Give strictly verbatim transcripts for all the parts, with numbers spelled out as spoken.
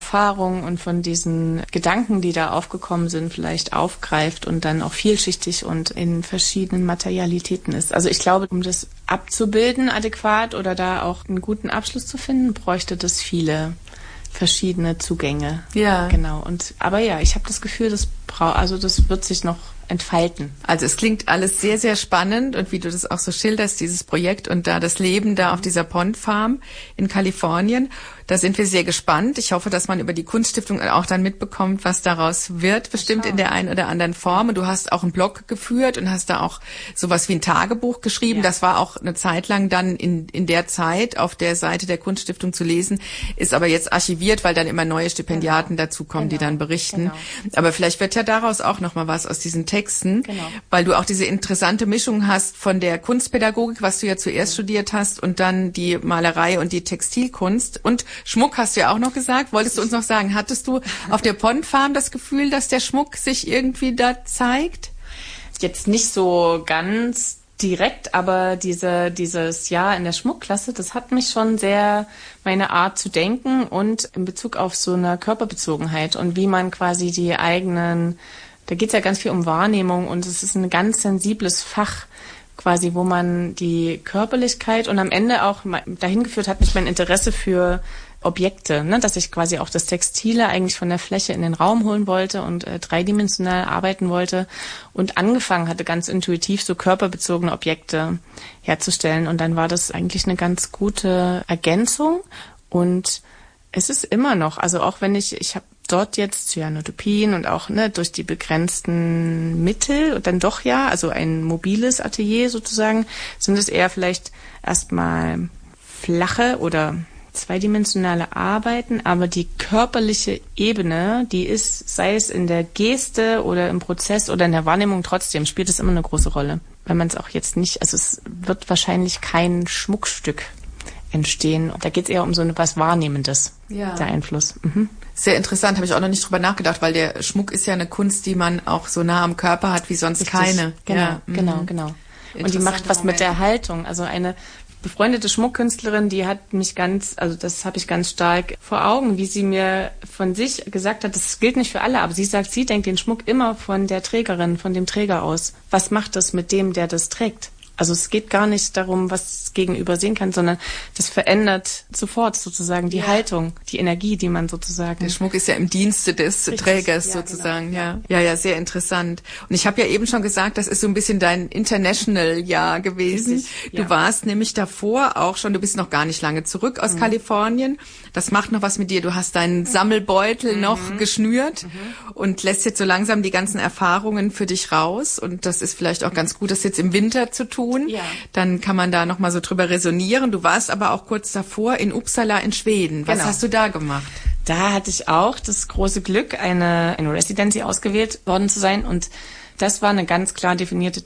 Erfahrungen und von diesen Gedanken, die da aufgekommen sind, vielleicht aufgreift und dann auch vielschichtig und in verschiedenen Materialitäten ist. Also ich glaube, um das abzubilden adäquat oder da auch einen guten Abschluss zu finden, bräuchte das viele verschiedene Zugänge. Ja. Genau. Und aber ja, ich habe das Gefühl, das brau- also das wird sich noch entfalten. Also es klingt alles sehr, sehr spannend und wie du das auch so schilderst, dieses Projekt und da das Leben da auf dieser Pond Farm in Kalifornien. Da sind wir sehr gespannt. Ich hoffe, dass man über die Kunststiftung auch dann mitbekommt, was daraus wird, bestimmt in der einen oder anderen Form. Und du hast auch einen Blog geführt und hast da auch sowas wie ein Tagebuch geschrieben. Ja. Das war auch eine Zeit lang dann in, in der Zeit auf der Seite der Kunststiftung zu lesen, ist aber jetzt archiviert, weil dann immer neue Stipendiaten genau. dazukommen, genau. die dann berichten. Genau. Aber vielleicht wird ja daraus auch nochmal was aus diesen Texten, genau. weil du auch diese interessante Mischung hast von der Kunstpädagogik, was du ja zuerst mhm. studiert hast, und dann die Malerei und die Textilkunst und Schmuck hast du ja auch noch gesagt. Wolltest du uns noch sagen, hattest du auf der Pond Farm das Gefühl, dass der Schmuck sich irgendwie da zeigt? Jetzt nicht so ganz direkt, aber diese, dieses Jahr in der Schmuckklasse, das hat mich schon sehr meine Art zu denken und in Bezug auf so eine Körperbezogenheit und wie man quasi die eigenen, da geht es ja ganz viel um Wahrnehmung und es ist ein ganz sensibles Fach, quasi, wo man die Körperlichkeit und am Ende auch dahin geführt hat mich mein Interesse für Objekte, ne, dass ich quasi auch das Textile eigentlich von der Fläche in den Raum holen wollte und äh, dreidimensional arbeiten wollte und angefangen hatte, ganz intuitiv so körperbezogene Objekte herzustellen. Und dann war das eigentlich eine ganz gute Ergänzung und es ist immer noch, also auch wenn ich, ich habe dort jetzt Cyanotopien und auch ne, durch die begrenzten Mittel und dann doch ja, also ein mobiles Atelier sozusagen, sind es eher vielleicht erstmal flache oder zweidimensionale Arbeiten, aber die körperliche Ebene, die ist, sei es in der Geste oder im Prozess oder in der Wahrnehmung, trotzdem spielt es immer eine große Rolle. Weil man es auch jetzt nicht, also es wird wahrscheinlich kein Schmuckstück entstehen. Da geht es eher um so etwas Wahrnehmendes, ja. Der Einfluss. Mhm. Sehr interessant, habe ich auch noch nicht drüber nachgedacht, weil der Schmuck ist ja eine Kunst, die man auch so nah am Körper hat wie sonst Richtig. keine. Genau, ja. genau, genau. Und die macht was mit der Haltung. Also eine befreundete Schmuckkünstlerin, die hat mich ganz, also das habe ich ganz stark vor Augen, wie sie mir von sich gesagt hat, das gilt nicht für alle, aber sie sagt, sie denkt den Schmuck immer von der Trägerin, von dem Träger aus. Was macht das mit dem, der das trägt? Also es geht gar nicht darum, was das Gegenüber sehen kann, sondern das verändert sofort sozusagen die ja. Haltung, die Energie, die man sozusagen... Der Schmuck ist ja im Dienste des Richtig. Trägers ja, sozusagen, genau. ja. ja. Ja, sehr interessant. Und ich habe ja eben schon gesagt, das ist so ein bisschen dein International-Jahr gewesen. Richtig, ja. Du warst nämlich davor auch schon, du bist noch gar nicht lange zurück aus mhm. Kalifornien. Das macht noch was mit dir. Du hast deinen Sammelbeutel mhm. noch geschnürt mhm. und lässt jetzt so langsam die ganzen Erfahrungen für dich raus. Und das ist vielleicht auch ganz gut, das jetzt im Winter zu tun. Ja. Dann kann man da noch mal so drüber resonieren. Du warst aber auch kurz davor in Uppsala in Schweden. Was genau. hast du da gemacht? Da hatte ich auch das große Glück, eine, eine Residency ausgewählt worden zu sein. Und das war eine ganz klar definierte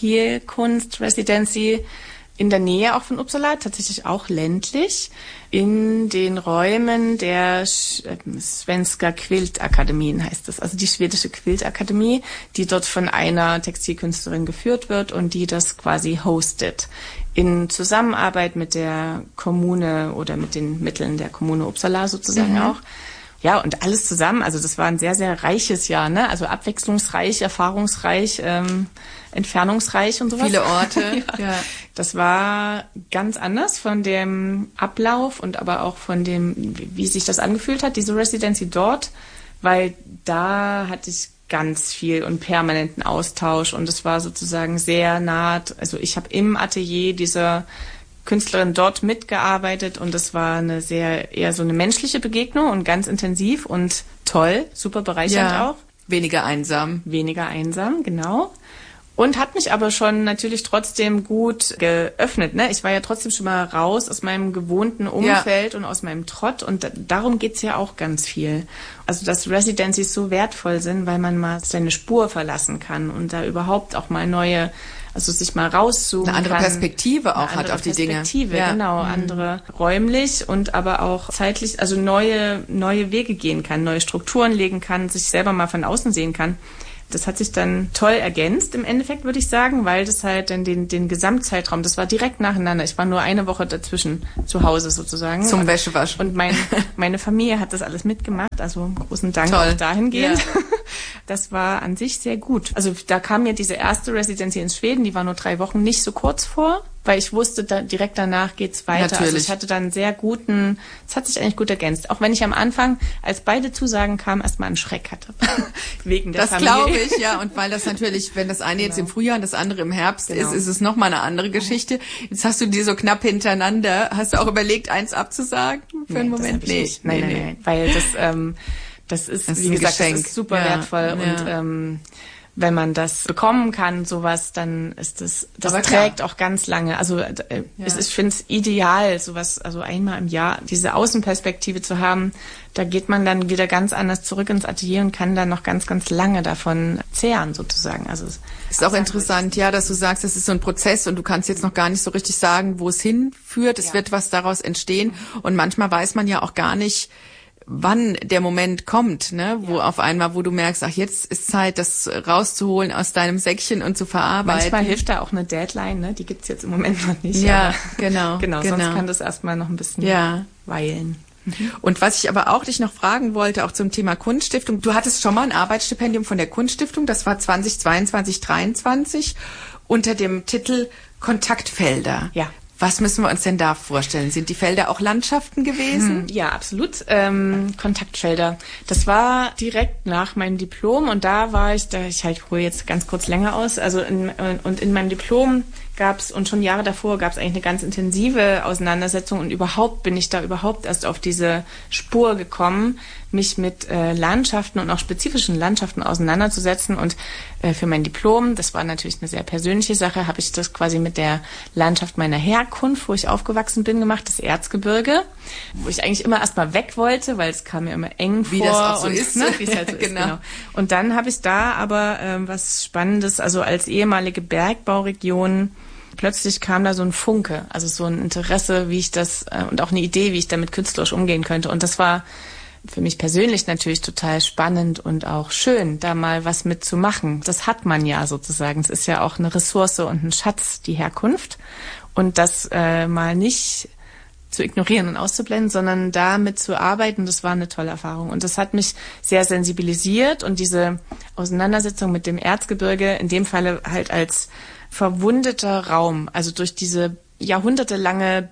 Textilkunst-Residency in der Nähe auch von Uppsala, tatsächlich auch ländlich, in den Räumen der Svenska Quiltakademien heißt das, also die schwedische Quiltakademie, die dort von einer Textilkünstlerin geführt wird und die das quasi hostet. In Zusammenarbeit mit der Kommune oder mit den Mitteln der Kommune Uppsala sozusagen mhm. auch. Ja, und alles zusammen, also das war ein sehr, sehr reiches Jahr, ne? Also abwechslungsreich, erfahrungsreich, ähm, entfernungsreich und sowas. Viele Orte, ja. ja. Das war ganz anders von dem Ablauf und aber auch von dem, wie sich das angefühlt hat, diese Residency dort, weil da hatte ich ganz viel und permanenten Austausch und es war sozusagen sehr nah, also ich habe im Atelier dieser Künstlerin dort mitgearbeitet und es war eine sehr, eher so eine menschliche Begegnung und ganz intensiv und toll, super bereichernd ja, auch. Weniger einsam. Weniger einsam, genau. Und hat mich aber schon natürlich trotzdem gut geöffnet, ne? Ich war ja trotzdem schon mal raus aus meinem gewohnten Umfeld ja. und aus meinem Trott und da, darum geht's ja auch ganz viel. Also, dass Residencies so wertvoll sind, weil man mal seine Spur verlassen kann und da überhaupt auch mal neue, also sich mal rauszoomen Eine andere kann. Perspektive auch hat auf die Dinge. Perspektive, ja. genau. Mhm. Andere räumlich und aber auch zeitlich, also neue, neue Wege gehen kann, neue Strukturen legen kann, sich selber mal von außen sehen kann. Das hat sich dann toll ergänzt im Endeffekt, würde ich sagen, weil das halt dann den, den Gesamtzeitraum, das war direkt nacheinander. Ich war nur eine Woche dazwischen zu Hause sozusagen. Zum Wäschewaschen. Und mein, meine Familie hat das alles mitgemacht, also großen Dank Toll. Auch dahingehend. Ja. Das war an sich sehr gut. Also da kam mir diese erste Residenz hier in Schweden, die war nur drei Wochen, nicht so kurz vor, weil ich wusste, da direkt danach geht's weiter. Natürlich. Also ich hatte dann einen sehr guten, es hat sich eigentlich gut ergänzt. Auch wenn ich am Anfang, als beide Zusagen kamen, erstmal einen Schreck hatte. Wegen der das Familie. Das glaube ich, ja. Und weil das natürlich, wenn das eine genau. jetzt im Frühjahr und das andere im Herbst genau. ist, ist es nochmal eine andere Geschichte. Jetzt hast du die so knapp hintereinander. Hast du auch überlegt, eins abzusagen für nee, einen Moment? Nee, nicht. Nein, nee, nein, nein. Weil das, ähm, das ist, das wie ist gesagt, Geschenk. Das ist super ja. wertvoll. Ja. Und ähm, wenn man das bekommen kann, sowas, dann ist das, das Aber trägt klar. auch ganz lange. Also äh, ja. es ist, ich finde es ideal, sowas, also einmal im Jahr, diese Außenperspektive zu haben. Da geht man dann wieder ganz anders zurück ins Atelier und kann dann noch ganz, ganz lange davon zehren, sozusagen. Also es ist auch interessant, ja, dass du sagst, es ist so ein Prozess und du kannst jetzt noch gar nicht so richtig sagen, wo es hinführt. Es ja. wird was daraus entstehen. Und manchmal weiß man ja auch gar nicht, wann der Moment kommt, ne, wo ja. auf einmal, wo du merkst, ach, jetzt ist Zeit, das rauszuholen aus deinem Säckchen und zu verarbeiten. Manchmal hilft da auch eine Deadline, ne, die gibt's jetzt im Moment noch nicht. Ja, genau, genau. Genau, sonst kann das erstmal noch ein bisschen ja. weilen. Mhm. Und was ich aber auch dich noch fragen wollte, auch zum Thema Kunststiftung, du hattest schon mal ein Arbeitsstipendium von der Kunststiftung, das war zweitausendzweiundzwanzig, dreiundzwanzig, unter dem Titel Kontaktfelder. Ja. Was müssen wir uns denn da vorstellen? Sind die Felder auch Landschaften gewesen? Ja, absolut. Ähm, Kontaktfelder. Das war direkt nach meinem Diplom und da war ich, da ich halt hole jetzt ganz kurz länger aus. Also in, und in meinem Diplom gab's und schon Jahre davor gab's eigentlich eine ganz intensive Auseinandersetzung und überhaupt bin ich da überhaupt erst auf diese Spur gekommen, mich mit äh, Landschaften und auch spezifischen Landschaften auseinanderzusetzen. Und äh, für mein Diplom, das war natürlich eine sehr persönliche Sache, habe ich das quasi mit der Landschaft meiner Herkunft, wo ich aufgewachsen bin, gemacht, das Erzgebirge, wo ich eigentlich immer erstmal weg wollte, weil es kam mir immer eng wie vor. Das auch so und, ist. Ne, wie es halt so genau. ist. Genau. Und dann habe ich da aber ähm, was Spannendes, also als ehemalige Bergbauregion, plötzlich kam da so ein Funke, also so ein Interesse, wie ich das äh, und auch eine Idee, wie ich damit künstlerisch umgehen könnte. Und das war für mich persönlich natürlich total spannend und auch schön, da mal was mitzumachen. Das hat man ja sozusagen. Es ist ja auch eine Ressource und ein Schatz, die Herkunft. Und das äh, mal nicht zu ignorieren und auszublenden, sondern damit zu arbeiten, das war eine tolle Erfahrung. Und das hat mich sehr sensibilisiert und diese Auseinandersetzung mit dem Erzgebirge, in dem Falle halt als verwundeter Raum, also durch diese jahrhundertelange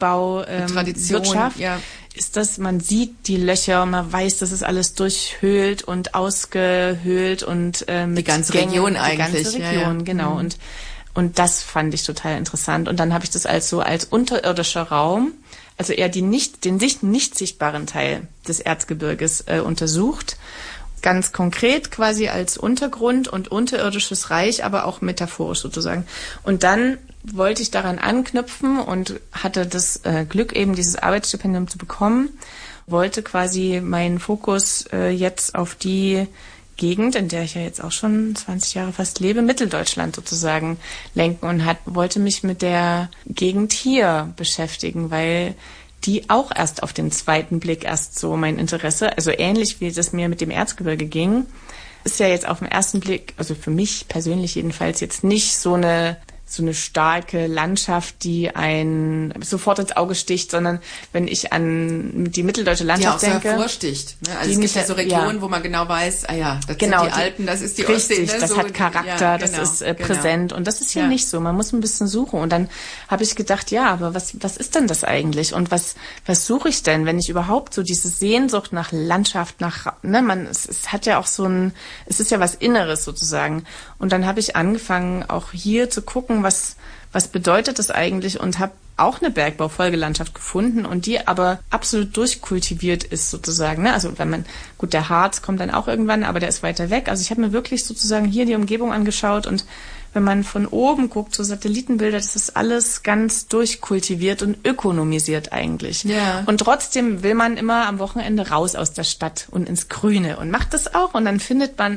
Bergbau-Wirtschaft, ähm, ja. ist das, man sieht die Löcher, man weiß, das ist alles durchhöhlt und ausgehöhlt und äh, mit die ganze Gängen, Region die eigentlich. ganze Region, ja, ja. genau. Mhm. Und und das fand ich total interessant. Und dann habe ich das als so als unterirdischer Raum, also eher die nicht, den sich nicht sichtbaren Teil des Erzgebirges äh, untersucht. Ganz konkret quasi als Untergrund und unterirdisches Reich, aber auch metaphorisch sozusagen. Und dann wollte ich daran anknüpfen und hatte das äh, Glück, eben dieses Arbeitsstipendium zu bekommen, wollte quasi meinen Fokus äh, jetzt auf die Gegend, in der ich ja jetzt auch schon zwanzig Jahre fast lebe, Mitteldeutschland sozusagen lenken und hat, wollte mich mit der Gegend hier beschäftigen, weil die auch erst auf den zweiten Blick erst so mein Interesse, also ähnlich wie das mir mit dem Erzgebirge ging, ist ja jetzt auf den ersten Blick, also für mich persönlich jedenfalls jetzt nicht so eine so eine starke Landschaft, die ein sofort ins Auge sticht, sondern wenn ich an die mitteldeutsche Landschaft die auch denke, so hervorsticht. Ne? Also es gibt ja so Regionen, ja. wo man genau weiß, ah ja, das genau, sind die Alpen, das ist die richtig, Ostsee. Ne? Das so, hat Charakter, ja, genau, das ist äh, präsent genau. Und das ist hier ja. nicht so. Man muss ein bisschen suchen. Und dann habe ich gedacht, ja, aber was was ist denn das eigentlich? Und was was suche ich denn, wenn ich überhaupt so diese Sehnsucht nach Landschaft, nach, ne, man, es, es hat ja auch so ein, es ist ja was Inneres sozusagen. Und dann habe ich angefangen, auch hier zu gucken, was was bedeutet das eigentlich, und habe auch eine Bergbaufolgelandschaft gefunden und die aber absolut durchkultiviert ist sozusagen. Ne? Also wenn man, gut, der Harz kommt dann auch irgendwann, aber der ist weiter weg. Also ich habe mir wirklich sozusagen hier die Umgebung angeschaut und wenn man von oben guckt, so Satellitenbilder, das ist alles ganz durchkultiviert und ökonomisiert eigentlich. Ja. Und trotzdem will man immer am Wochenende raus aus der Stadt und ins Grüne und macht das auch und dann findet man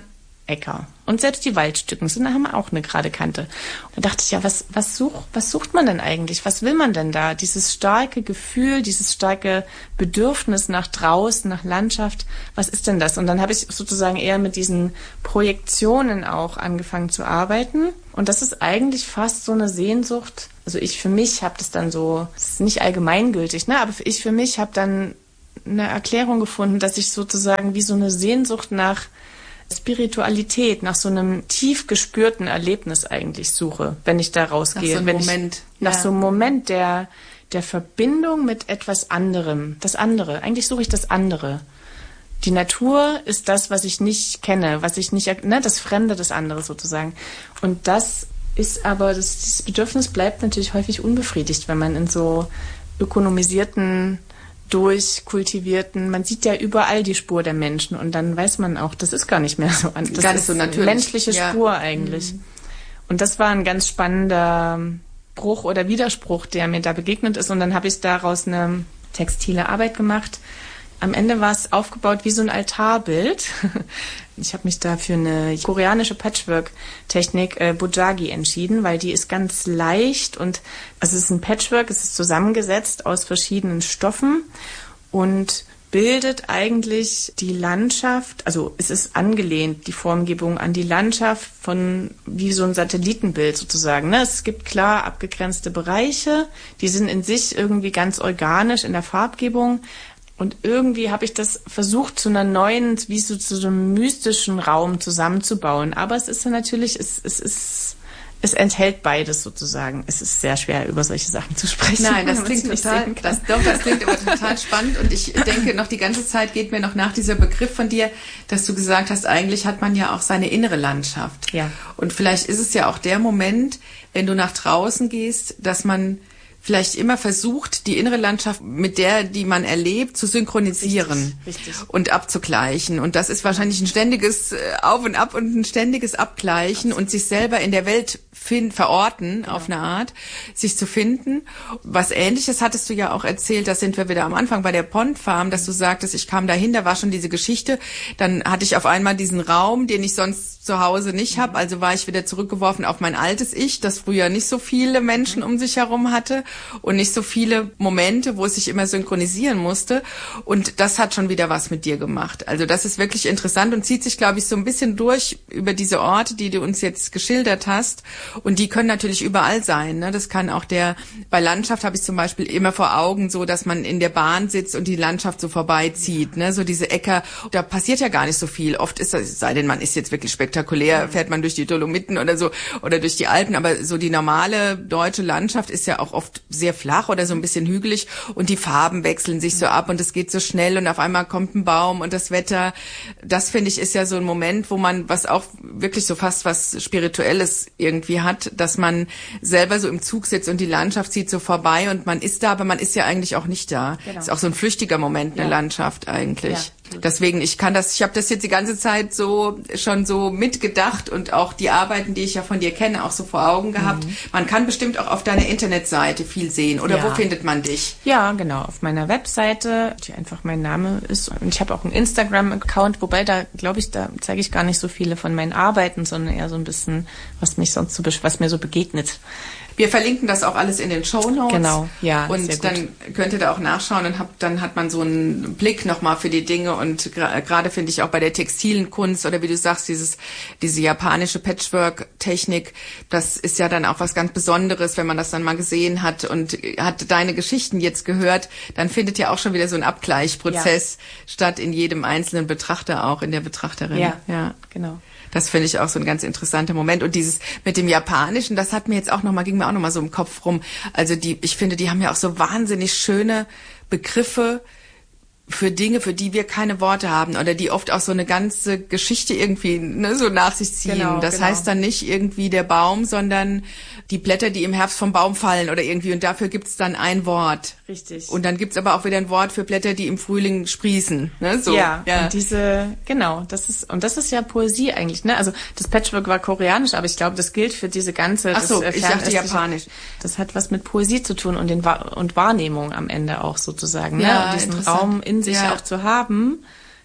Äcker. Und selbst die Waldstücken sind, da haben wir auch eine gerade Kante. Und da dachte ich, ja, was, was, such, was sucht man denn eigentlich? Was will man denn da? Dieses starke Gefühl, dieses starke Bedürfnis nach draußen, nach Landschaft, was ist denn das? Und dann habe ich sozusagen eher mit diesen Projektionen auch angefangen zu arbeiten. Und das ist eigentlich fast so eine Sehnsucht. Also ich für mich habe das dann so, das ist nicht allgemeingültig, ne? Aber ich für mich habe dann eine Erklärung gefunden, dass ich sozusagen wie so eine Sehnsucht nach Spiritualität, nach so einem tief gespürten Erlebnis eigentlich suche, wenn ich da rausgehe. Nach so einem wenn Moment. Ich, nach ja. so einem Moment der, der Verbindung mit etwas anderem. Das andere. Eigentlich suche ich das andere. Die Natur ist das, was ich nicht kenne, was ich nicht, ne, das Fremde, das andere sozusagen. Und das ist aber, das, dieses Bedürfnis bleibt natürlich häufig unbefriedigt, wenn man in so ökonomisierten, durchkultivierten, man sieht ja überall die Spur der Menschen und dann weiß man auch, das ist gar nicht mehr so. Das gar nicht ist so natürlich. Eine menschliche ja. Spur eigentlich. Mhm. Und das war ein ganz spannender Bruch oder Widerspruch, der mir da begegnet ist. Und dann habe ich daraus eine textile Arbeit gemacht. Am Ende war es aufgebaut wie so ein Altarbild. Ich habe mich da für eine koreanische Patchwork-Technik äh, Bojagi entschieden, weil die ist ganz leicht und also es ist ein Patchwork, es ist zusammengesetzt aus verschiedenen Stoffen und bildet eigentlich die Landschaft, also es ist angelehnt, die Formgebung an die Landschaft von wie so ein Satellitenbild sozusagen. Ne? Es gibt klar abgegrenzte Bereiche, die sind in sich irgendwie ganz organisch in der Farbgebung. Und irgendwie habe ich das versucht, zu einer neuen, wie so zu so einem mystischen Raum zusammenzubauen. Aber es ist ja natürlich, es, es ist, es enthält beides sozusagen. Es ist sehr schwer, über solche Sachen zu sprechen. Nein, das klingt total, das, doch, das klingt aber total spannend. Und ich denke, noch die ganze Zeit geht mir noch nach dieser Begriff von dir, dass du gesagt hast, eigentlich hat man ja auch seine innere Landschaft. Ja. Und vielleicht ist es ja auch der Moment, wenn du nach draußen gehst, dass man vielleicht immer versucht, die innere Landschaft mit der, die man erlebt, zu synchronisieren richtig, richtig. und abzugleichen. Und das ist wahrscheinlich ein ständiges Auf und Ab und ein ständiges Abgleichen Absolut. Und sich selber in der Welt find, verorten, genau. auf eine Art, sich zu finden. Was Ähnliches hattest du ja auch erzählt, das sind wir wieder am Anfang bei der Pond Farm, dass du sagtest, ich kam dahin, da war schon diese Geschichte, dann hatte ich auf einmal diesen Raum, den ich sonst zu Hause nicht habe, also war ich wieder zurückgeworfen auf mein altes Ich, das früher nicht so viele Menschen um sich herum hatte und nicht so viele Momente, wo es sich immer synchronisieren musste, und das hat schon wieder was mit dir gemacht. Also das ist wirklich interessant und zieht sich, glaube ich, so ein bisschen durch über diese Orte, die du uns jetzt geschildert hast, und die können natürlich überall sein, ne? Das kann auch der, bei Landschaft habe ich zum Beispiel immer vor Augen so, dass man in der Bahn sitzt und die Landschaft so vorbeizieht, ne? So diese Äcker, da passiert ja gar nicht so viel. Oft ist das, es sei denn, man ist jetzt wirklich spektakulär, fährt man durch die Dolomiten oder so oder durch die Alpen, aber so die normale deutsche Landschaft ist ja auch oft sehr flach oder so ein bisschen hügelig und die Farben wechseln sich so ab und es geht so schnell und auf einmal kommt ein Baum und das Wetter, das finde ich ist ja so ein Moment, wo man was auch wirklich so fast was Spirituelles irgendwie hat, dass man selber so im Zug sitzt und die Landschaft zieht so vorbei und man ist da, aber man ist ja eigentlich auch nicht da. Genau. Ist auch so ein flüchtiger Moment, eine ja. Landschaft eigentlich. Ja. Deswegen, ich kann das, ich habe das jetzt die ganze Zeit so schon so mitgedacht und auch die Arbeiten, die ich ja von dir kenne, auch so vor Augen gehabt. Mhm. Man kann bestimmt auch auf deiner Internetseite viel sehen. Oder ja. wo findet man dich? Ja, genau, auf meiner Webseite, die einfach mein Name ist. Und ich habe auch einen Instagram-Account, wobei da, glaube ich, da zeige ich gar nicht so viele von meinen Arbeiten, sondern eher so ein bisschen, was mich sonst so, was mir so begegnet. Wir verlinken das auch alles in den Shownotes. Genau, ja. Und sehr gut. Dann könnt ihr da auch nachschauen und habt, dann hat man so einen Blick nochmal für die Dinge. Und gerade finde ich auch bei der textilen Kunst oder wie du sagst, dieses, diese japanische Patchwork-Technik, das ist ja dann auch was ganz Besonderes, wenn man das dann mal gesehen hat und hat deine Geschichten jetzt gehört, dann findet ja auch schon wieder so ein Abgleichprozess ja. statt in jedem einzelnen Betrachter auch, in der Betrachterin. Ja, ja, genau. Das finde ich auch so ein ganz interessanter Moment. Und dieses mit dem Japanischen, das hat mir jetzt auch nochmal, ging mir auch nochmal so im Kopf rum. Also die, ich finde, die haben ja auch so wahnsinnig schöne Begriffe für Dinge, für die wir keine Worte haben oder die oft auch so eine ganze Geschichte irgendwie ne, so nach sich ziehen. Genau, das genau. heißt dann nicht irgendwie der Baum, sondern die Blätter, die im Herbst vom Baum fallen oder irgendwie. Und dafür gibt's dann ein Wort. Richtig. Und dann gibt's aber auch wieder ein Wort für Blätter, die im Frühling sprießen. Ne? So, ja, ja, und diese, genau, das ist, und das ist ja Poesie eigentlich. Ne? Also das Patchwork war koreanisch, aber ich glaube, das gilt für diese ganze... Ach so, das, äh, ich dachte japanisch. Das hat was mit Poesie zu tun und, den, und Wahrnehmung am Ende auch sozusagen. Ja, ne? Und diesen Raum in sich ja. auch zu haben,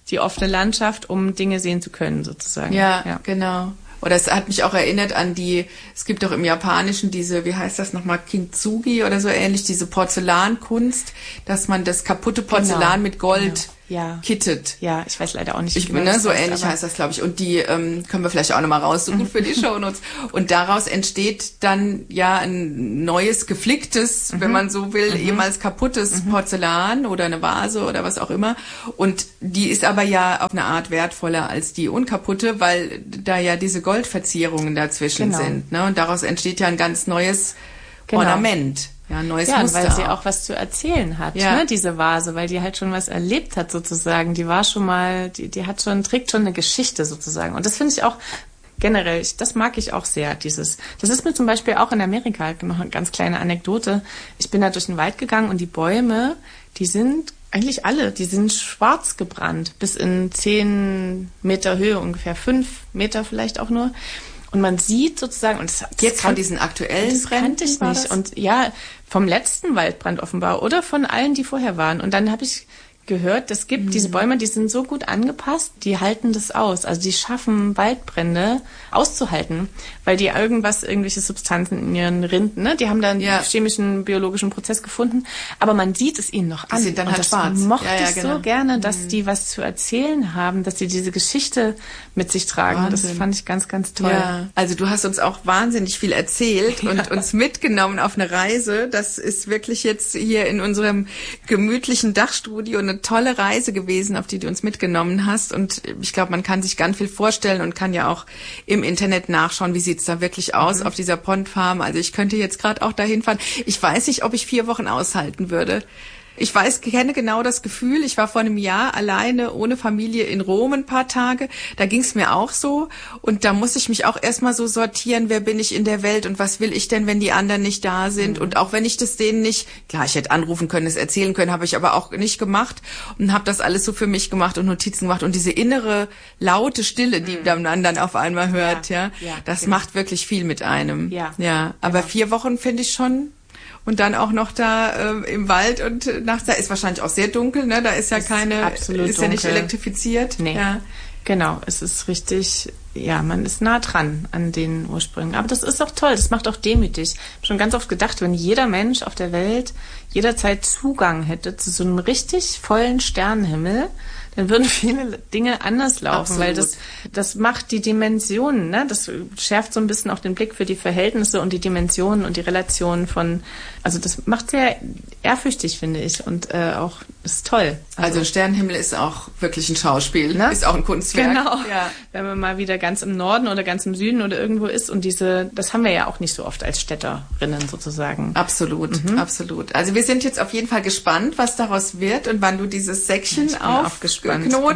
die offene Landschaft, um Dinge sehen zu können, sozusagen. Ja, ja. Genau. Oder es hat mich auch erinnert an die, es gibt doch im Japanischen diese, wie heißt das nochmal, Kintsugi oder so ähnlich, diese Porzellankunst, dass man das kaputte Porzellan genau. mit Gold genau. Ja. kittet. Ja, ich weiß leider auch nicht, wie ich, genau ne, so heißt, ähnlich heißt das, glaube ich. Und die ähm, können wir vielleicht auch nochmal raussuchen für die Shownotes. Und daraus entsteht dann ja ein neues, geflicktes, mhm. wenn man so will, mhm. ehemals kaputtes mhm. Porzellan oder eine Vase oder was auch immer. Und die ist aber ja auf eine Art wertvoller als die unkaputte, weil da ja diese Goldverzierungen dazwischen genau. sind. Ne? Und daraus entsteht ja ein ganz neues genau. Ornament. Ja, ein neues ja, Muster. weil sie auch was zu erzählen hat, ja. ne, diese Vase, weil die halt schon was erlebt hat sozusagen. Die war schon mal, die, die hat schon, trägt schon eine Geschichte sozusagen. Und das finde ich auch generell, ich, das mag ich auch sehr, dieses. Das ist mir zum Beispiel auch in Amerika, noch eine ganz kleine Anekdote. Ich bin da durch den Wald gegangen und die Bäume, die sind eigentlich alle, die sind schwarz gebrannt, bis in zehn Meter Höhe ungefähr, fünf Meter vielleicht auch nur. Und man sieht sozusagen, und das, das jetzt kann, von diesen aktuellen das kannte ich nicht. Und ja, vom letzten Waldbrand offenbar oder von allen, die vorher waren. Und dann habe ich gehört, es gibt mhm. diese Bäume, die sind so gut angepasst, die halten das aus. Also die schaffen Waldbrände auszuhalten, weil die irgendwas, irgendwelche Substanzen in ihren Rinden, ne, die haben da einen ja. chemischen, biologischen Prozess gefunden, aber man sieht es ihnen noch an. Die sind dann und halt das schwarz. mochte ja, ja, ich genau. so gerne, dass mhm. die was zu erzählen haben, dass sie diese Geschichte mit sich tragen. Wahnsinn. Das fand ich ganz, ganz toll. Ja. Also du hast uns auch wahnsinnig viel erzählt ja. und uns mitgenommen auf eine Reise. Das ist wirklich jetzt hier in unserem gemütlichen Dachstudio eine tolle Reise gewesen, auf die du uns mitgenommen hast. Und ich glaube, man kann sich ganz viel vorstellen und kann ja auch im Internet nachschauen, wie sieht's da wirklich aus mhm. auf dieser Pond-Farm. Also ich könnte jetzt gerade auch dahin fahren. Ich weiß nicht, ob ich vier Wochen aushalten würde. Ich weiß, kenne genau das Gefühl. Ich war vor einem Jahr alleine, ohne Familie in Rom ein paar Tage. Da ging es mir auch so. Und da muss ich mich auch erstmal so sortieren, wer bin ich in der Welt und was will ich denn, wenn die anderen nicht da sind. Mhm. Und auch wenn ich das denen nicht, klar, ich hätte anrufen können, es erzählen können, habe ich aber auch nicht gemacht. Und habe das alles so für mich gemacht und Notizen gemacht. Und diese innere, laute Stille, die mhm. man dann auf einmal hört, ja, ja, ja das genau. macht wirklich viel mit einem. Ja, ja. Aber genau. vier Wochen finde ich schon... Und dann auch noch da äh, im Wald und nachts, da ist wahrscheinlich auch sehr dunkel, ne? Da ist ja ist keine, ist dunkel. ja nicht elektrifiziert. Nee, ja. Genau, es ist richtig, ja, man ist nah dran an den Ursprüngen. Aber das ist auch toll, das macht auch demütig. Ich habe schon ganz oft gedacht, wenn jeder Mensch auf der Welt jederzeit Zugang hätte zu so einem richtig vollen Sternenhimmel, dann würden viele Dinge anders laufen, Absolut. Weil das das macht die Dimensionen, ne? Das schärft so ein bisschen auch den Blick für die Verhältnisse und die Dimensionen und die Relationen von, also das macht sehr ehrfürchtig, finde ich, und äh, auch ist toll. Also, also Sternenhimmel ist auch wirklich ein Schauspiel, ne? Ist auch ein Kunstwerk. Genau, ja. Wenn man mal wieder ganz im Norden oder ganz im Süden oder irgendwo ist und diese, das haben wir ja auch nicht so oft als Städterinnen sozusagen. Absolut, mhm. absolut. Also wir sind jetzt auf jeden Fall gespannt, was daraus wird und wann du dieses Säckchen aufknotest genau.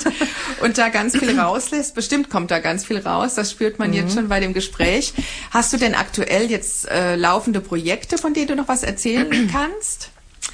und da ganz viel rauslässt. Bestimmt kommt da ganz viel raus, das spürt man mhm. jetzt schon bei dem Gespräch. Hast du denn aktuell jetzt äh, laufende Projekte, von denen du noch was erzählen kannst?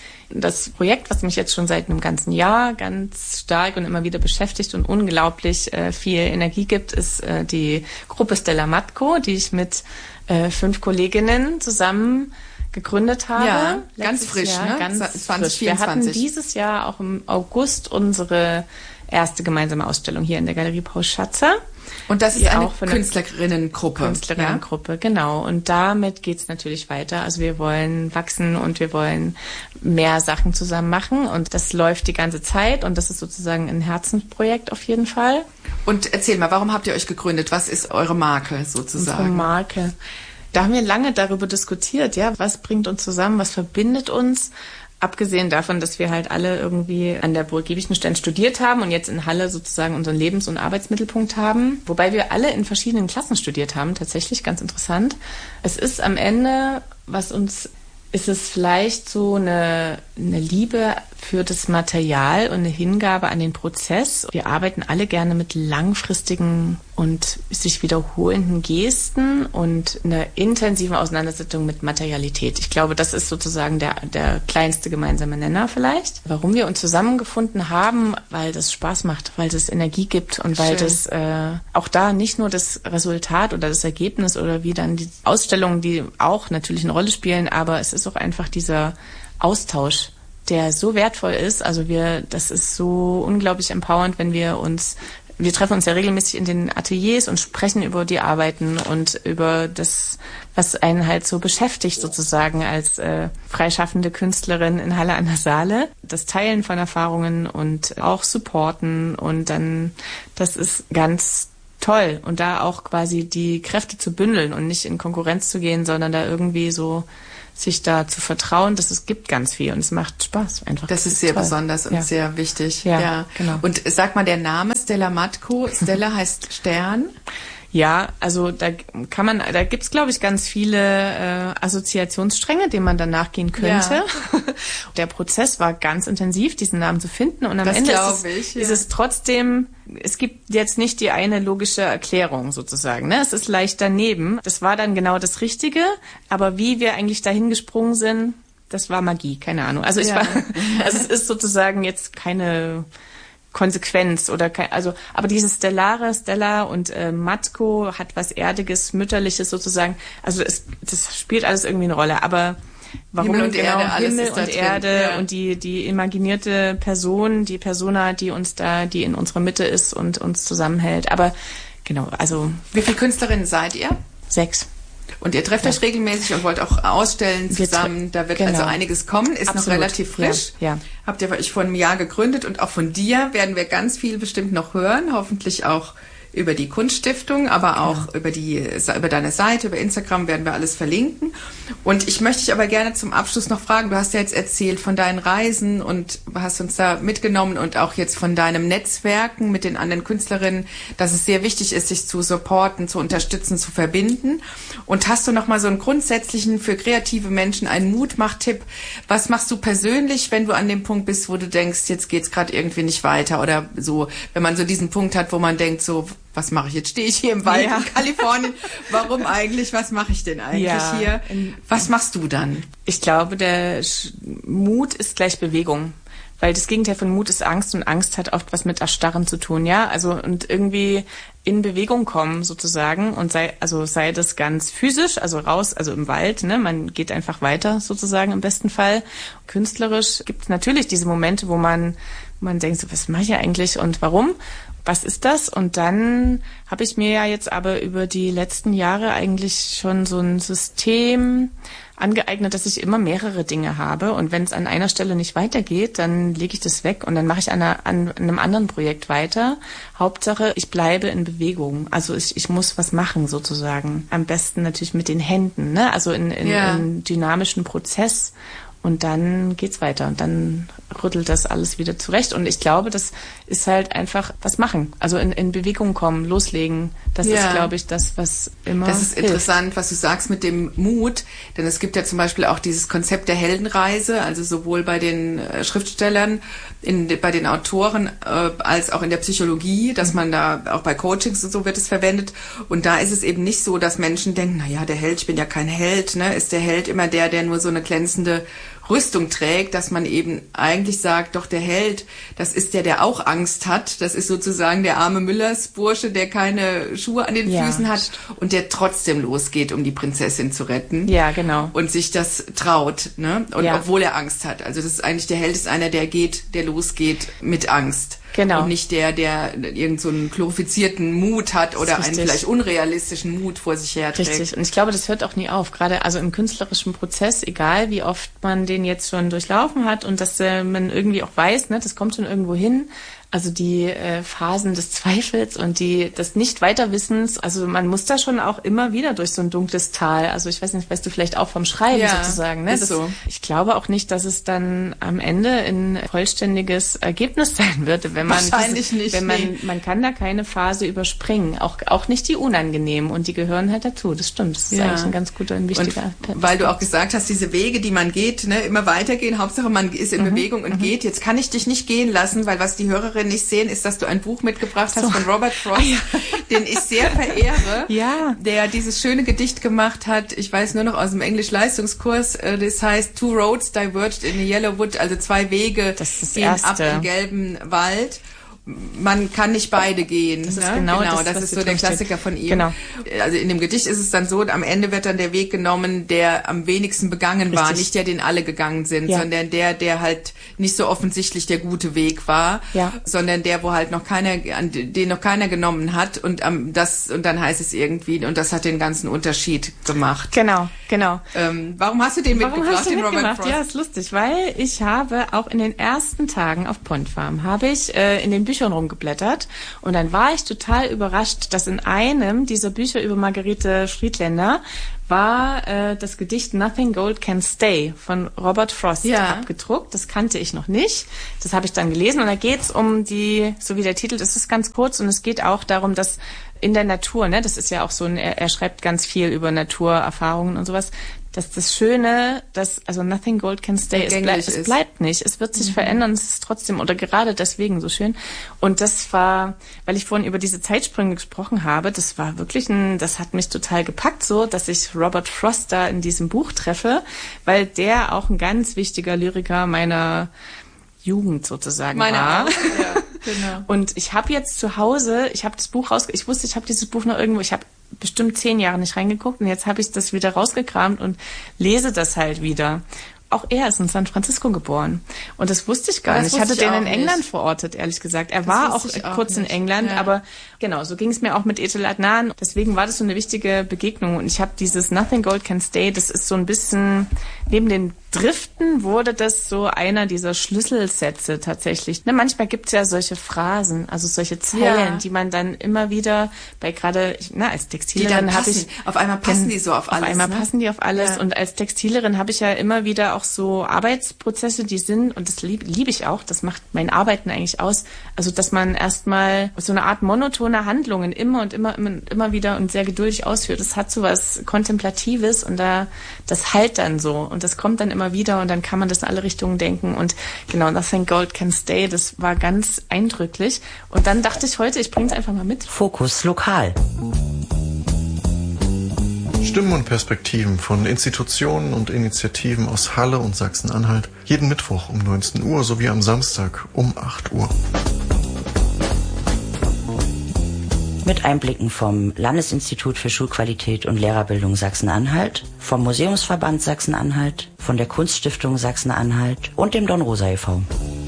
Das Projekt, was mich jetzt schon seit einem ganzen Jahr ganz stark und immer wieder beschäftigt und unglaublich äh, viel Energie gibt, ist äh, die Gruppe Stella Matko, die ich mit äh, fünf Kolleginnen zusammen gegründet habe. Ja, ganz frisch, Jahr, ne? Ganz zwanzig vierundzwanzig. Wir hatten dieses Jahr auch im August unsere erste gemeinsame Ausstellung hier in der Galerie Paul Schatzer. Und das ist eine Künstlerinnengruppe. Künstlerinnengruppe, ja? Genau. Und damit geht's natürlich weiter. Also wir wollen wachsen und wir wollen mehr Sachen zusammen machen. Und das läuft die ganze Zeit. Und das ist sozusagen ein Herzensprojekt auf jeden Fall. Und erzähl mal, warum habt ihr euch gegründet? Was ist eure Marke sozusagen? Unsere Marke. Da haben wir lange darüber diskutiert, ja, was bringt uns zusammen, was verbindet uns, abgesehen davon, dass wir halt alle irgendwie an der Burg-Giebichenstein studiert haben und jetzt in Halle sozusagen unseren Lebens- und Arbeitsmittelpunkt haben, wobei wir alle in verschiedenen Klassen studiert haben, tatsächlich ganz interessant. Es ist am Ende, was uns, ist es vielleicht so eine, eine Liebe für das Material und eine Hingabe an den Prozess. Wir arbeiten alle gerne mit langfristigen und sich wiederholenden Gesten und einer intensiven Auseinandersetzung mit Materialität. Ich glaube, das ist sozusagen der, der kleinste gemeinsame Nenner vielleicht. Warum wir uns zusammengefunden haben, weil das Spaß macht, weil es Energie gibt und weil Schön. das äh, auch da nicht nur das Resultat oder das Ergebnis oder wie dann die Ausstellungen, die auch natürlich eine Rolle spielen, aber es ist auch einfach dieser Austausch der so wertvoll ist. Also wir, das ist so unglaublich empowernd, wenn wir uns Wir treffen uns ja regelmäßig in den Ateliers und sprechen über die Arbeiten und über das, was einen halt so beschäftigt sozusagen als äh, freischaffende Künstlerin in Halle an der Saale. Das Teilen von Erfahrungen und auch supporten und dann, das ist ganz toll. Und da auch quasi die Kräfte zu bündeln und nicht in Konkurrenz zu gehen, sondern da irgendwie so sich da zu vertrauen, dass es gibt ganz viel und es macht Spaß einfach. Das, das ist sehr toll. Besonders und ja. sehr wichtig. Ja, ja, genau. Und sag mal, der Name Stella Matko, Stella heißt Stern. Ja, also da kann man, da gibt's glaube ich ganz viele äh, Assoziationsstränge, denen man dann nachgehen könnte. Ja. Der Prozess war ganz intensiv, diesen Namen zu finden und am das Ende ist es, ich, ja. ist es trotzdem, es gibt jetzt nicht die eine logische Erklärung sozusagen, ne? Es ist leicht daneben. Das war dann genau das Richtige, aber wie wir eigentlich dahin gesprungen sind, das war Magie, keine Ahnung. Also ich ja. war, also es ist sozusagen jetzt keine Konsequenz oder kein, also, aber dieses Stellare, Stella und äh, Matko hat was Erdiges, Mütterliches sozusagen. Also es, das spielt alles irgendwie eine Rolle. Aber warum Himmel und genau Erde, alles Himmel ist da und drin. Erde Ja. und die die imaginierte Person, die Persona, die uns da, die in unserer Mitte ist und uns zusammenhält. Aber genau, also wie viele Künstlerinnen seid ihr? Sechs. Und ihr trefft ja. euch regelmäßig und wollt auch ausstellen zusammen. Da wird genau. also einiges kommen. Ist Absolut. Noch relativ frisch. Ja. Ja. Habt ihr euch vor einem Jahr gegründet und auch von dir werden wir ganz viel bestimmt noch hören. Hoffentlich auch über die Kunststiftung, aber auch ja. über die über deine Seite, über Instagram werden wir alles verlinken. Und ich möchte dich aber gerne zum Abschluss noch fragen, du hast ja jetzt erzählt von deinen Reisen und hast uns da mitgenommen und auch jetzt von deinem Netzwerken mit den anderen Künstlerinnen, dass es sehr wichtig ist, sich zu supporten, zu unterstützen, zu verbinden. Und hast du noch mal so einen grundsätzlichen, für kreative Menschen einen Mutmach-Tipp? Was machst du persönlich, wenn du an dem Punkt bist, wo du denkst, jetzt geht's gerade irgendwie nicht weiter oder so, wenn man so diesen Punkt hat, wo man denkt so, was mache ich jetzt? Stehe ich hier im Wald ja. in Kalifornien? Warum eigentlich? Was mache ich denn eigentlich ja. hier? Was machst du dann? Ich glaube, der Mut ist gleich Bewegung. Weil das Gegenteil von Mut ist Angst und Angst hat oft was mit Erstarren zu tun, ja? Also, und irgendwie in Bewegung kommen sozusagen und sei, also sei das ganz physisch, also raus, also im Wald, ne? Man geht einfach weiter sozusagen im besten Fall. Künstlerisch gibt es natürlich diese Momente, wo man, man denkt so, was mache ich eigentlich und warum? Was ist das? Und dann habe ich mir ja jetzt aber über die letzten Jahre eigentlich schon so ein System angeeignet, dass ich immer mehrere Dinge habe. Und wenn es an einer Stelle nicht weitergeht, dann lege ich das weg und dann mache ich an, einer, an einem anderen Projekt weiter. Hauptsache, ich bleibe in Bewegung. Also ich, ich muss was machen sozusagen. Am besten natürlich mit den Händen, ne? Also in, in, ja. in dynamischen Prozess. Und dann geht's weiter und dann rüttelt das alles wieder zurecht. Und ich glaube, das ist halt einfach was machen. Also in, in Bewegung kommen, loslegen. Das ja. ist, glaube ich, das, was immer Das ist hilft. Interessant, was du sagst mit dem Mut. Denn es gibt ja zum Beispiel auch dieses Konzept der Heldenreise, also sowohl bei den äh, Schriftstellern, in, bei den Autoren, äh, als auch in der Psychologie, dass man da, auch bei Coachings und so wird es verwendet. Und da ist es eben nicht so, dass Menschen denken, na ja, der Held, ich bin ja kein Held, ne? Ist der Held immer der, der nur so eine glänzende Rüstung trägt, dass man eben eigentlich sagt, doch der Held, das ist der, der auch Angst hat. Das ist sozusagen der arme Müllersbursche, der keine Schuhe an den ja. Füßen hat und der trotzdem losgeht, um die Prinzessin zu retten. Ja, genau. Und sich das traut, ne? Und ja. obwohl er Angst hat. Also das ist eigentlich, der Held ist einer, der geht, der losgeht mit Angst. Genau. Und nicht der, der irgend so einen glorifizierten Mut hat oder einen vielleicht unrealistischen Mut vor sich herträgt. Richtig. Und ich glaube, das hört auch nie auf. Gerade also im künstlerischen Prozess, egal wie oft man den jetzt schon durchlaufen hat und dass äh, man irgendwie auch weiß, ne, das kommt schon irgendwo hin. Also die äh, Phasen des Zweifels und die des Nicht-Weiterwissens, also man muss da schon auch immer wieder durch so ein dunkles Tal. Also ich weiß nicht, weißt du vielleicht auch vom Schreiben ja, sozusagen. Ne? Ist das, so. Ich glaube auch nicht, dass es dann am Ende ein vollständiges Ergebnis sein wird, wenn man wahrscheinlich diese, nicht. Wenn man nee. man kann da keine Phase überspringen, auch auch nicht die unangenehmen und die gehören halt dazu. Das stimmt. Das ist ja. eigentlich ein ganz guter, ein wichtiger. Und weil du auch gesagt hast, diese Wege, die man geht, ne, immer weitergehen. Hauptsache man ist in mhm. Bewegung und mhm. geht. Jetzt kann ich dich nicht gehen lassen, weil was die Hörerinnen nicht sehen, ist, dass du ein Buch mitgebracht hast so. von Robert Frost, ja. den ich sehr verehre, ja. der dieses schöne Gedicht gemacht hat. Ich weiß nur noch aus dem Englisch-Leistungskurs, das heißt Two Roads diverged in a yellow wood, also zwei Wege das ist das gehen Erste. ab im gelben Wald. man kann nicht beide gehen. Das ist ne? genau, genau das, das was ist hier so der drin steht. Klassiker von ihm. Genau. Also in dem Gedicht ist es dann so, am Ende wird dann der Weg genommen, der am wenigsten begangen war, Richtig. nicht der, den alle gegangen sind, Ja. sondern der, der halt nicht so offensichtlich der gute Weg war, Ja. sondern der, wo halt noch keiner, an den noch keiner genommen hat und ähm, das und dann heißt es irgendwie und das hat den ganzen Unterschied gemacht. Genau, genau. Ähm, warum hast du den Warum mitgebracht, hast du den Robert mitgemacht? Frost? Ja, ist lustig, weil ich habe auch in den ersten Tagen auf Pond Farm habe ich äh, in den Büchern rumgeblättert und dann war ich total überrascht, dass in einem dieser Bücher über Margarete Friedländer war äh, das Gedicht Nothing Gold Can Stay von Robert Frost Ja. abgedruckt. Das kannte ich noch nicht. Das habe ich dann gelesen und da geht's um die, so wie der Titel, das ist ganz kurz und es geht auch darum, dass in der Natur, ne, das ist ja auch so ein, er, er schreibt ganz viel über Naturerfahrungen und sowas, dass das Schöne, dass, also nothing gold can stay, es, bleib, Vergänglich es ist. bleibt nicht, es wird sich Mhm. verändern, es ist trotzdem, oder gerade deswegen so schön. Und das war, weil ich vorhin über diese Zeitsprünge gesprochen habe, das war wirklich ein, das hat mich total gepackt so, dass ich Robert Frost da in diesem Buch treffe, weil der auch ein ganz wichtiger Lyriker meiner Jugend sozusagen Meine war. auch, ja, genau. Und ich habe jetzt zu Hause, ich habe das Buch raus, ich wusste, ich habe dieses Buch noch irgendwo, ich habe bestimmt zehn Jahre nicht reingeguckt und jetzt habe ich das wieder rausgekramt und lese das halt wieder. Auch er ist in San Francisco geboren. Und das wusste ich gar Das nicht. Ich wusste hatte ich den auch in England nicht. verortet, ehrlich gesagt. Er Das war auch, wusste ich auch kurz in nicht. England, Ja. aber genau, so ging es mir auch mit Ethel Adnan. Deswegen war das so eine wichtige Begegnung. Und ich habe dieses Nothing Gold Can Stay, das ist so ein bisschen, neben den Driften wurde das so einer dieser Schlüsselsätze tatsächlich. Ne, manchmal gibt's ja solche Phrasen, also solche Zeilen, Ja. die man dann immer wieder bei gerade, ich- na, als Die Textilerin dann habe passen. ich Auf einmal passen Gen- die so auf alles. Auf einmal ne? passen die auf alles. Ja. Und als Textilerin habe ich ja immer wieder auch so Arbeitsprozesse, die sind, und das liebe lieb ich auch, das macht mein Arbeiten eigentlich aus, also dass man erstmal so eine Art monotone Handlungen immer und immer, immer, immer wieder und sehr geduldig ausführt. Das hat so was Kontemplatives und da, das halt dann so und das kommt dann immer wieder und dann kann man das in alle Richtungen denken und genau, Nothing Gold Can Stay, das war ganz eindrücklich. Und dann dachte ich heute, ich bringe es einfach mal mit. Fokus lokal. Stimmen und Perspektiven von Institutionen und Initiativen aus Halle und Sachsen-Anhalt. Jeden Mittwoch um neunzehn Uhr sowie am Samstag um acht Uhr. Mit Einblicken vom Landesinstitut für Schulqualität und Lehrerbildung Sachsen-Anhalt, vom Museumsverband Sachsen-Anhalt, von der Kunststiftung Sachsen-Anhalt und dem Don Rosa e V